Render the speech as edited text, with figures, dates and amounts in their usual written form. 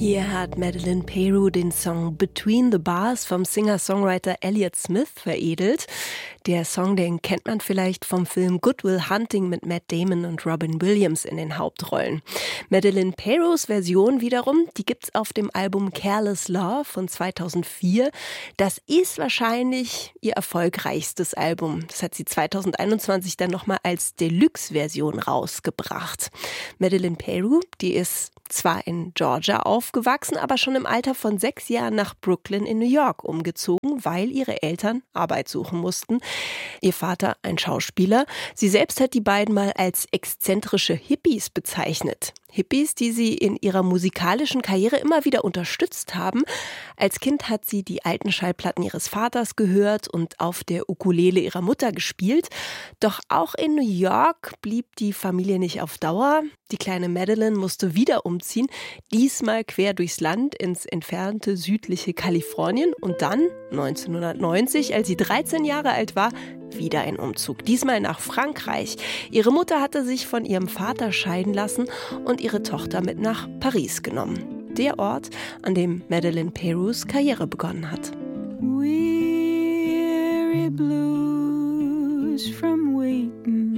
Hier hat Madeleine Peyroux den Song Between the Bars vom Singer-Songwriter Elliott Smith veredelt. Der Song, den kennt man vielleicht vom Film Good Will Hunting mit Matt Damon und Robin Williams in den Hauptrollen. Madeleine Peyrouxs Version wiederum, die gibt's auf dem Album Careless Love von 2004. Das ist wahrscheinlich ihr erfolgreichstes Album. Das hat sie 2021 dann nochmal als Deluxe-Version rausgebracht. Madeleine Peyroux, die ist zwar in Georgia aufgewachsen, aber schon im Alter von 6 Jahren nach Brooklyn in New York umgezogen, weil ihre Eltern Arbeit suchen mussten. Ihr Vater ein Schauspieler. Sie selbst hat die beiden mal als exzentrische Hippies bezeichnet. Hippies, die sie in ihrer musikalischen Karriere immer wieder unterstützt haben. Als Kind hat sie die alten Schallplatten ihres Vaters gehört und auf der Ukulele ihrer Mutter gespielt. Doch auch in New York blieb die Familie nicht auf Dauer. Die kleine Madeleine musste wieder umziehen, diesmal quer durchs Land ins entfernte südliche Kalifornien und dann 1990, als sie 13 Jahre alt war, wieder ein Umzug, diesmal nach Frankreich. Ihre Mutter hatte sich von ihrem Vater scheiden lassen und ihre Tochter mit nach Paris genommen. Der Ort, an dem Madeleine Peyrouxs Karriere begonnen hat. Weary blues from waiting.